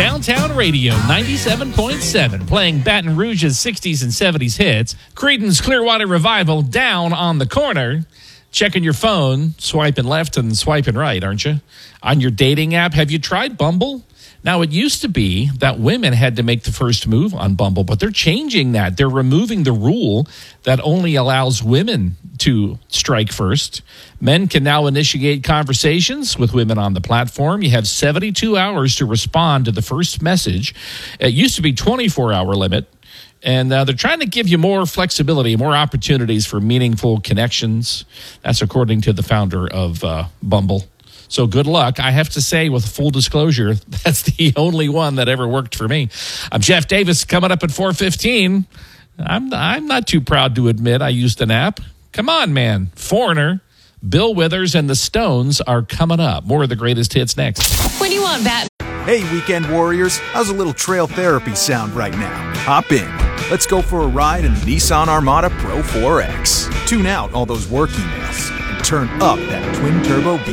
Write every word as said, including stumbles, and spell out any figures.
Downtown Radio ninety-seven point seven, playing Baton Rouge's sixties and seventies hits. Creedence Clearwater Revival, Down on the Corner. Checking your phone, swiping left and swiping right, aren't you? On your dating app, have you tried Bumble? Now, it used to be that women had to make the first move on Bumble, but they're changing that. They're removing the rule that only allows women to strike first. Men can now initiate conversations with women on the platform. You have seventy-two hours to respond to the first message. It used to be twenty-four hour limit. And uh, they're trying to give you more flexibility, more opportunities for meaningful connections. That's according to the founder of uh, Bumble. So good luck. I have to say, with full disclosure, that's the only one that ever worked for me. I'm Jeff Davis, coming up at four fifteen. I'm, I'm not too proud to admit I used an app. Come on, man. Foreigner, Bill Withers, and the Stones are coming up. More of the greatest hits next. When you want Bat. Hey, weekend warriors. How's a little trail therapy sound right now? Hop in. Let's go for a ride in the Nissan Armada Pro four X. Tune out all those work emails and turn up that twin-turbo